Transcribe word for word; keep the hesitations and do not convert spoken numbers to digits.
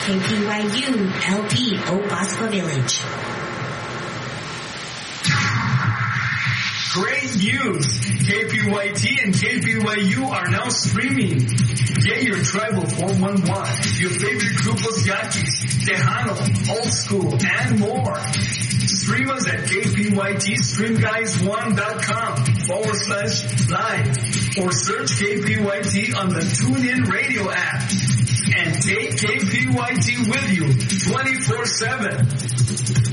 K P Y U L P Opaspa Village. Great news! K P Y T and K P Y U are now streaming. Get your tribal four one one, your favorite grupos yaquis, Tejano, Old School, and more. Stream us at kpytstreamguys1.com forward slash live or search K P Y T on the TuneIn Radio app. And take K P Y T with you twenty-four seven.